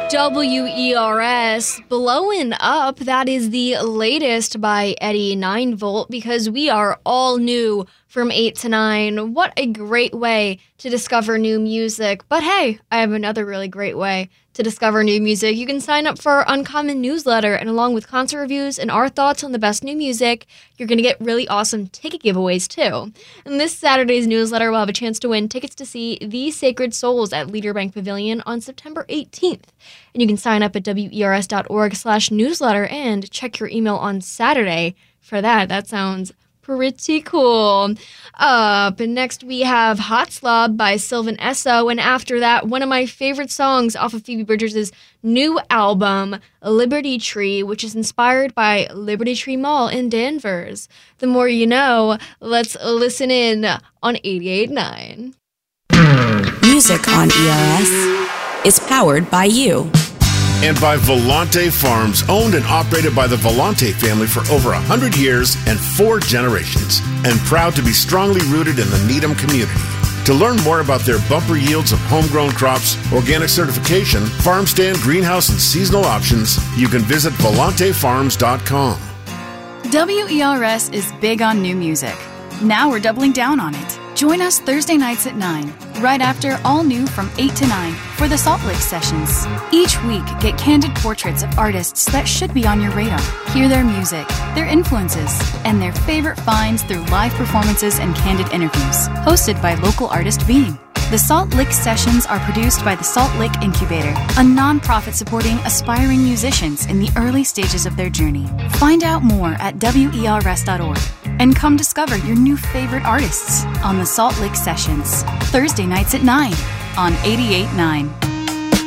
WERS, Blowin' Up. That is the latest by Eddie 9V, because we are all new from 8 to 9. What a great way to discover new music. But hey, I have another really great way to discover new music. You can sign up for our Uncommon newsletter, and along with concert reviews and our thoughts on the best new music, you're going to get really awesome ticket giveaways too. And this Saturday's newsletter will have a chance to win tickets to see The Sacred Souls at Leader Bank Pavilion on September 18th. And you can sign up at wers.org/newsletter and check your email on Saturday for that. That sounds pretty cool. Up next, we have Hot Slob by Sylvan Esso, and after that, one of my favorite songs off of Phoebe Bridgers' new album, Liberty Tree, which is inspired by Liberty Tree Mall in Danvers. The more you know, let's listen in on 88.9. Music on ERS is powered by you. And by Volante Farms, owned and operated by the Volante family for over 100 years and 4 generations, and proud to be strongly rooted in the Needham community. To learn more about their bumper yields of homegrown crops, organic certification, farm stand, greenhouse, and seasonal options, you can visit volantefarms.com. WERS is big on new music. Now we're doubling down on it. Join us Thursday nights at 9, right after All New from 8 to 9 for the Salt Lick Sessions. Each week, get candid portraits of artists that should be on your radar. Hear their music, their influences, and their favorite finds through live performances and candid interviews. Hosted by local artist Beam. The Salt Lick Sessions are produced by the Salt Lick Incubator, a nonprofit supporting aspiring musicians in the early stages of their journey. Find out more at WERS.org and come discover your new favorite artists on the Salt Lick Sessions, Thursday nights at 9 on 88.9.